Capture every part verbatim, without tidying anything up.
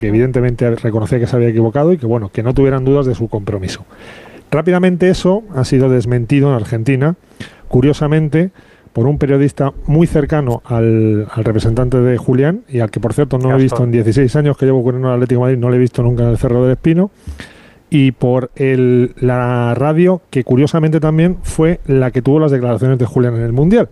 que evidentemente reconocía que se había equivocado y que, bueno, que no tuvieran dudas de su compromiso. Rápidamente eso ha sido desmentido en Argentina, curiosamente, por un periodista muy cercano al, al representante de Julián, y al que, por cierto, no Gastón. he visto en dieciséis años que llevo cubriendo el Atlético de Madrid, no le he visto nunca en el Cerro del Espino, y por el, la radio, que curiosamente también fue la que tuvo las declaraciones de Julián en el Mundial.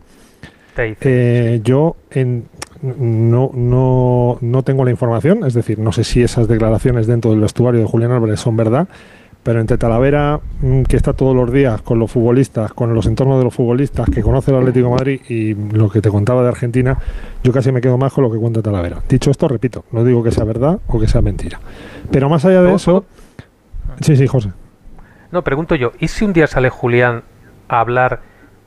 Eh, yo en, no, no, no tengo la información, es decir, no sé si esas declaraciones dentro del vestuario de Julián Álvarez son verdad, pero entre Talavera, que está todos los días con los futbolistas, con los entornos de los futbolistas, que conoce el Atlético de Madrid, y lo que te contaba de Argentina, yo casi me quedo más con lo que cuenta Talavera. Dicho esto, repito, no digo que sea verdad o que sea mentira. Pero más allá de eso... Sí, sí, José. No, pregunto yo, ¿y si un día sale Julián a hablar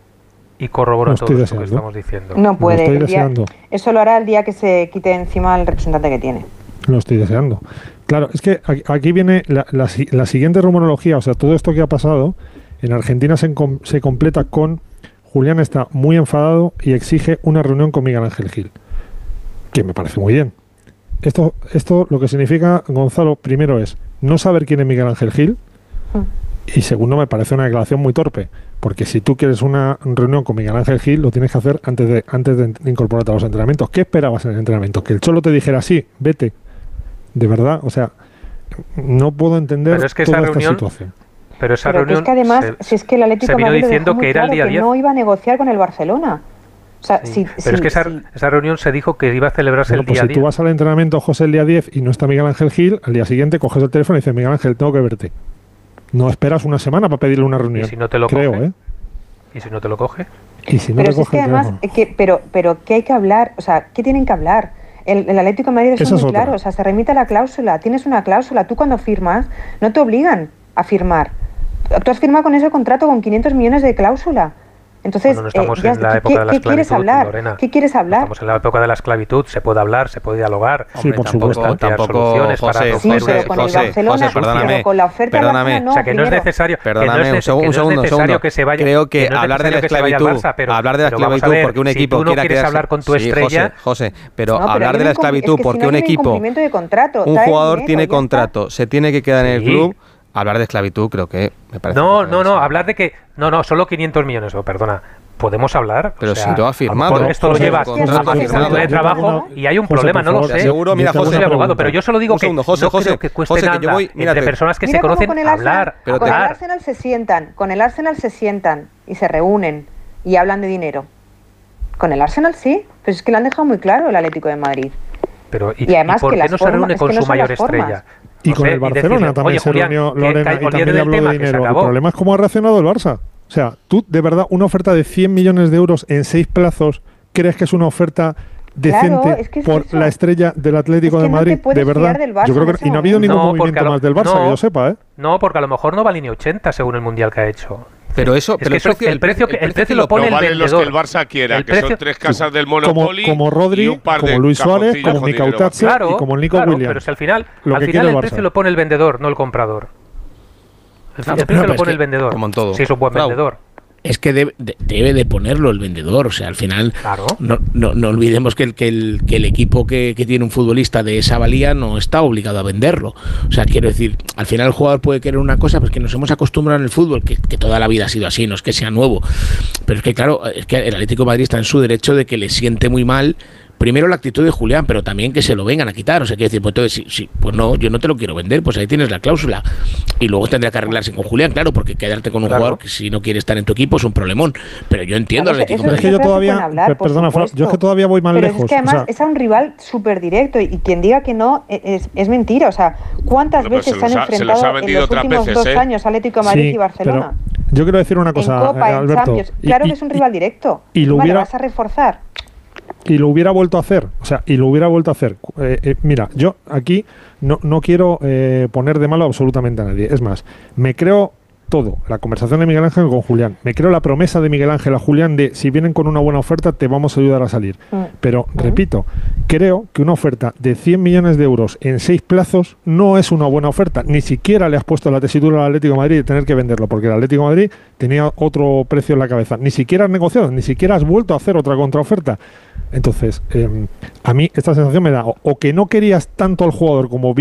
y corrobora todo esto que estamos diciendo? No puede. Lo estoy deseando. Día, eso lo hará el día que se quite encima el representante que tiene. Lo estoy deseando. Claro, es que aquí viene la, la, la siguiente rumorología, o sea, todo esto que ha pasado, en Argentina se, se completa con Julián está muy enfadado y exige una reunión con Miguel Ángel Gil, que me parece muy bien. Esto, esto lo que significa, Gonzalo, primero es no saber quién es Miguel Ángel Gil, mm. y segundo, me parece una declaración muy torpe, porque si tú quieres una reunión con Miguel Ángel Gil, lo tienes que hacer antes de, antes de incorporarte a los entrenamientos. ¿Qué esperabas en el entrenamiento? ¿Que el Cholo te dijera sí, vete? De verdad, o sea, no puedo entender pero es que toda esa esta reunión, situación. Pero esa pero reunión es que además, se, si es que el Atlético de Madrid diciendo que era claro el día que diez. no iba a negociar con el Barcelona. O sea, sí, si, pero si, es que esa, si, esa reunión se dijo que iba a celebrarse bueno, el pues día si diez. tú vas al entrenamiento, José, el día diez y no está Miguel Ángel Gil, al día siguiente coges el teléfono y dices, Miguel Ángel, tengo que verte. No esperas una semana para pedirle una reunión. ¿Y si no te lo creo, coge? ¿eh? ¿Y si no te lo coge? ¿Y si no pero te si coge es que además, que, pero, pero ¿qué hay que hablar? O sea, ¿qué tienen que hablar? El, el Atlético de Madrid es muy claro, o sea, se remite a la cláusula, tienes una cláusula, tú cuando firmas no te obligan a firmar. Tú has firmado con ese contrato con quinientos millones de cláusula. Entonces, bueno, no estamos eh, ya, en la ¿qué, época de la ¿qué esclavitud, quieres hablar? Lorena. ¿Qué quieres hablar? No estamos en la época de la esclavitud, se puede hablar, se puede dialogar. Sí, por supuesto. Tampoco, José, para sí, pero con José, el Barcelona, José, perdóname, pero con la oferta perdóname. Barcelona, no, o sea, que primero. no es necesario, perdóname, que no es, un segundo, que no es segundo, necesario segundo. que se vaya, Creo que, que no hablar de la esclavitud, Barça, pero, hablar de la pero esclavitud ver, porque un si equipo tú no quiera quieres quedarse, hablar con tu sí, estrella, José, José, pero, no, pero hablar de la esclavitud es que porque si no un equipo, de contrato, un jugador dinero, tiene contrato, se tiene que quedar en el club. Hablar de esclavitud creo que me parece... No, no, no, hablar de que... No, no, solo quinientos millones, oh, perdona. Podemos hablar. Pero o sea, si lo ha firmado. Esto lo llevas a firmado de trabajo y hay un José, problema, no lo sé. Seguro, mira, José, no soy abogado, pero yo solo digo que segundo, José, no José, creo que cueste José, nada que yo voy, entre personas que mira se conocen con el Arsenal, hablar. Pero con hablar. el Arsenal se sientan, con el Arsenal se sientan y se reúnen y hablan de dinero. Con el Arsenal sí, pero es que lo han dejado muy claro el Atlético de Madrid. Pero, ¿y, y además ¿y por que qué no se reúne con su mayor estrella? Y con el Barcelona también se reunió Lorena y también le habló de dinero. El problema es cómo ha reaccionado el Barça. O sea, tú, de verdad, una oferta de cien millones de euros en seis plazos, ¿crees que es una oferta decente claro, es que es por eso. la estrella del Atlético es que de Madrid? No de verdad, yo creo que y no ha habido ningún no, movimiento lo, más del Barça, no, que yo sepa, ¿eh? No, porque a lo mejor no va a línea ochenta según el Mundial que ha hecho. Pero eso, es pero que eso, el, precio, que, el precio lo pone no el valen vendedor. Los que el Barça quiera, el que precio, son tres casas del Monopoly, como, como Rodri, y un par como de Luis Suárez, como Micautazzi claro, y como Nico claro, Williams. Pero si al final, lo al final el, el precio lo pone el vendedor, no el comprador. El, no, el precio lo pone el vendedor. Como en todo. Si es un buen Bravo. vendedor. Es que debe de, debe de ponerlo el vendedor, o sea, al final claro. no, no, no olvidemos que el, que el, que el equipo que, que tiene un futbolista de esa valía no está obligado a venderlo. O sea, quiero decir, al final el jugador puede querer una cosa, pues que nos hemos acostumbrado en el fútbol, que, que toda la vida ha sido así, no es que sea nuevo. Pero es que claro, es que el Atlético de Madrid está en su derecho de que le siente muy mal primero la actitud de Julián, pero también que se lo vengan a quitar. O sea, quiero decir, pues entonces, sí, sí, pues no, yo no te lo quiero vender, pues ahí tienes la cláusula. Y luego tendrá que arreglarse con Julián, claro, porque quedarte con un claro. jugador que si no quiere estar en tu equipo es un problemón. Pero yo entiendo claro, al Atlético. Pero es que yo todavía, hablar, perdona, Fran, yo es que todavía voy más pero lejos. Es que además o sea, es a un rival súper directo y quien diga que no es, es mentira. O sea, ¿cuántas bueno, veces se, se han ha, enfrentado se en los últimos veces, dos ¿eh? años Atlético de Madrid sí, y Barcelona? Yo quiero decir una cosa, en Copa, eh, Alberto. En Champions, claro y, que es un rival directo. Y lo vale, hubiera, vas a reforzar. Y lo hubiera vuelto a hacer, o sea, y lo hubiera vuelto a hacer. Eh, eh, mira, yo aquí no, no quiero eh, poner de malo absolutamente a nadie. Es más, me creo todo, la conversación de Miguel Ángel con Julián, me creo la promesa de Miguel Ángel a Julián de si vienen con una buena oferta te vamos a ayudar a salir. Mm. Pero, mm. repito, creo que una oferta de cien millones de euros en seis plazos no es una buena oferta. Ni siquiera le has puesto la tesitura al Atlético de Madrid de tener que venderlo, porque el Atlético de Madrid tenía otro precio en la cabeza. Ni siquiera has negociado, ni siquiera has vuelto a hacer otra contraoferta. Entonces, eh, a mí esta sensación me da o, o que no querías tanto al jugador como